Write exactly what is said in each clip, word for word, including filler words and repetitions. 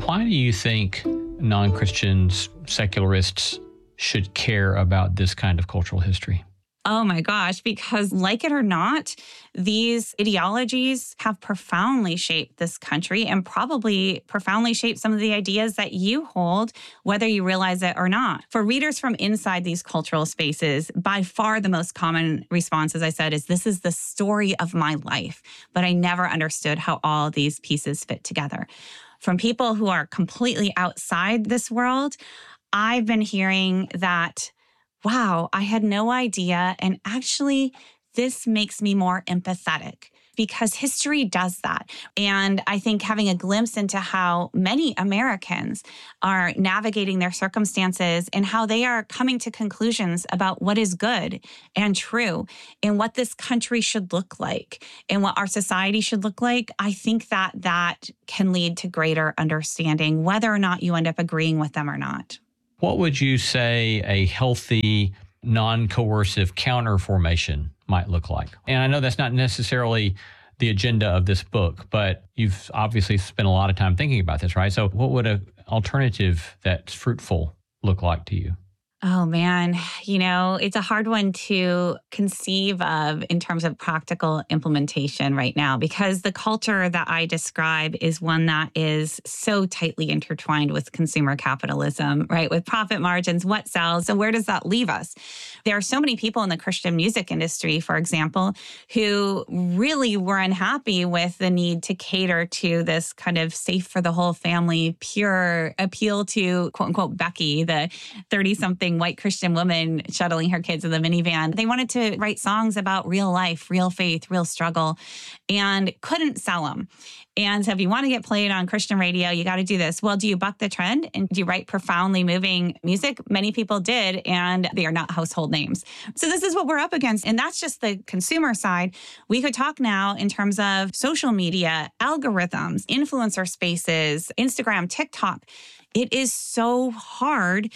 Why do you think non-Christians, secularists, should care about this kind of cultural history? Oh my gosh, because like it or not, these ideologies have profoundly shaped this country and probably profoundly shaped some of the ideas that you hold, whether you realize it or not. For readers from inside these cultural spaces, by far the most common response, as I said, is this is the story of my life, but I never understood how all these pieces fit together. From people who are completely outside this world, I've been hearing that, wow, I had no idea. And actually, this makes me more empathetic because history does that. And I think having a glimpse into how many Americans are navigating their circumstances and how they are coming to conclusions about what is good and true and what this country should look like and what our society should look like, I think that that can lead to greater understanding, whether or not you end up agreeing with them or not. What would you say a healthy, non-coercive counter formation might look like? And I know that's not necessarily the agenda of this book, but you've obviously spent a lot of time thinking about this, right? So what would an alternative that's fruitful look like to you? Oh, man. You know, it's a hard one to conceive of in terms of practical implementation right now, because the culture that I describe is one that is so tightly intertwined with consumer capitalism, right? With profit margins, what sells. So where does that leave us? There are so many people in the Christian music industry, for example, who really were unhappy with the need to cater to this kind of safe for the whole family, pure appeal to, quote unquote, Becky, the thirty-something white Christian woman shuttling her kids in the minivan. They wanted to write songs about real life, real faith, real struggle, and couldn't sell them. And so if you want to get played on Christian radio, you got to do this. Well, do you buck the trend and do you write profoundly moving music? Many people did, and they are not household names. So this is what we're up against. And that's just the consumer side. We could talk now in terms of social media, algorithms, influencer spaces, Instagram, TikTok. It is so hard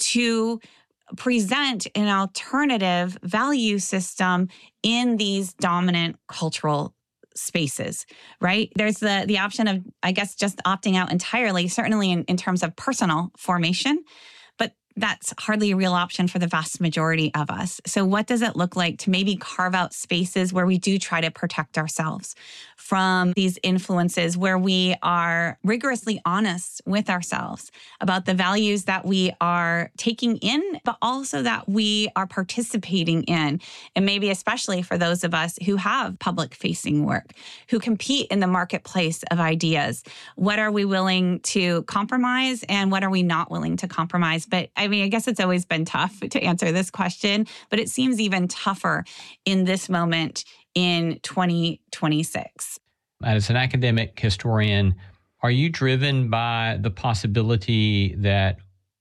to present an alternative value system in these dominant cultural spaces, right? There's the the option of, I guess, just opting out entirely, certainly in, in terms of personal formation, but that's hardly a real option for the vast majority of us. So what does it look like to maybe carve out spaces where we do try to protect ourselves from these influences, where we are rigorously honest with ourselves about the values that we are taking in, but also that we are participating in. And maybe especially for those of us who have public-facing work, who compete in the marketplace of ideas. What are we willing to compromise and what are we not willing to compromise? But I mean, I guess it's always been tough to answer this question, but it seems even tougher in this moment in twenty twenty-six. As an academic historian, are you driven by the possibility that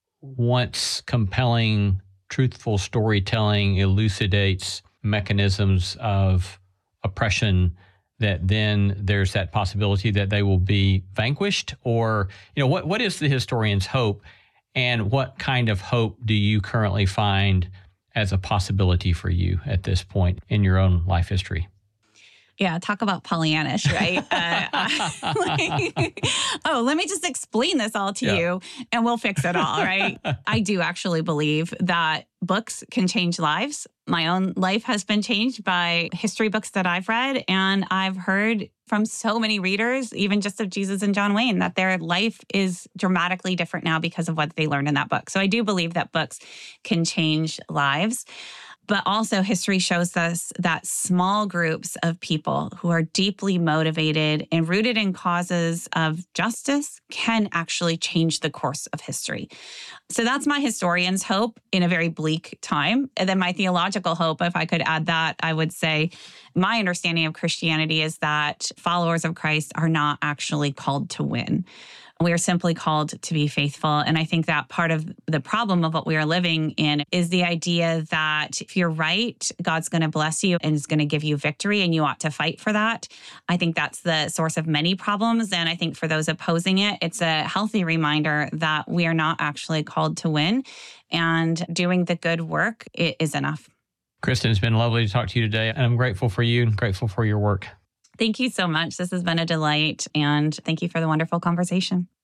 once compelling, truthful storytelling elucidates mechanisms of oppression, that then there's that possibility that they will be vanquished? Or, you know, what what is the historian's hope, and what kind of hope do you currently find as a possibility for you at this point in your own life history? Yeah, talk about Pollyannish, right? uh, like, oh, let me just explain this all to yeah. you and we'll fix it all, right? I do actually believe that books can change lives. My own life has been changed by history books that I've read, and I've heard from so many readers, even just of Jesus and John Wayne, that their life is dramatically different now because of what they learned in that book. So I do believe that books can change lives. But also history shows us that small groups of people who are deeply motivated and rooted in causes of justice can actually change the course of history. So that's my historian's hope in a very bleak time. And then my theological hope, if I could add that, I would say my understanding of Christianity is that followers of Christ are not actually called to win. We are simply called to be faithful. And I think that part of the problem of what we are living in is the idea that if you're right, God's going to bless you and is going to give you victory, and you ought to fight for that. I think that's the source of many problems. And I think for those opposing it, it's a healthy reminder that we are not actually called to win, and doing the good work is enough. Kristen, it's been lovely to talk to you today. And I'm grateful for you and grateful for your work. Thank you so much. This has been a delight. And thank you for the wonderful conversation.